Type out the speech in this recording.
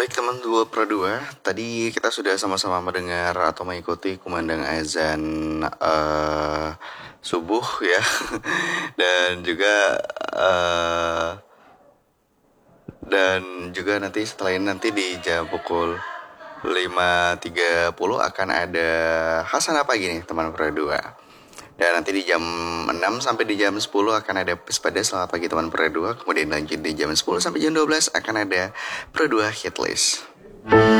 Baik teman 2 Pro 2, tadi kita sudah sama-sama mendengar atau mengikuti kumandang azan subuh ya. eh, dan juga nanti setelah ini nanti di jam pukul 5.30 akan ada Hasanah Pagi nih teman Pro 2. Dan nanti di jam 6 sampai di jam 10 akan ada Pespada Selamat Pagi teman Pro 2. Kemudian lanjut di jam 10 sampai jam 12 akan ada Pro 2 Hitlist.